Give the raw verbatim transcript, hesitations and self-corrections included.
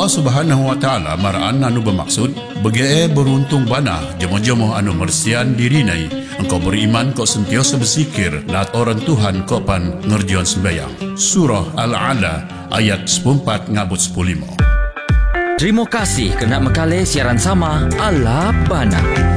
Allah Subhanahu wa taala maraan anu bermaksud bagi beruntung bana jemo-jemo anu mersian dirinai engkau beriman kau sentiasa bersikir lat orang Tuhan kau pan ngerjian sembayang. Surah Al-Ala ayat sepuluh empat ngabut sepuluh lima. Terima kasih kerana mekali siaran sama Ala Bana.